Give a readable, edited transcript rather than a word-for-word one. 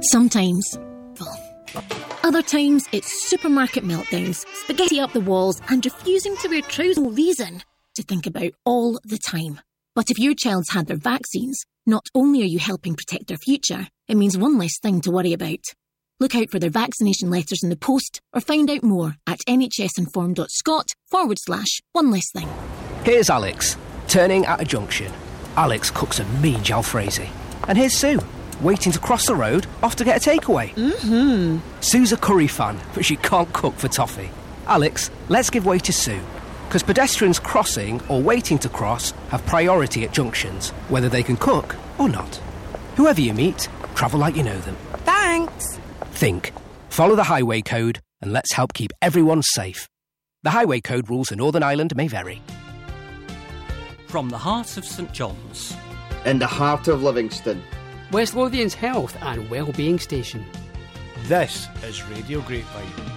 Sometimes. Other times, it's supermarket meltdowns, spaghetti up the walls, and refusing to wear trousers for no reason to think about all the time. But if your child's had their vaccines, not only are you helping protect their future, it means one less thing to worry about. Look out for their vaccination letters in the post or find out more at nhsinform.scot/one less thing. Here's Alex, turning at a junction. Alex cooks a mean jalfrezi. And here's Sue, waiting to cross the road, off to get a takeaway. Sue's a curry fan, but she can't cook for toffee. Alex, let's give way to Sue. Because pedestrians crossing or waiting to cross have priority at junctions, whether they can cook or not. Whoever you meet, travel like you know them. Thanks. Think. Follow the highway code and let's help keep everyone safe. The highway code rules in Northern Ireland may vary. From the heart of St John's. In the heart of Livingston. West Lothian's health and wellbeing station. This is Radio Grapevine.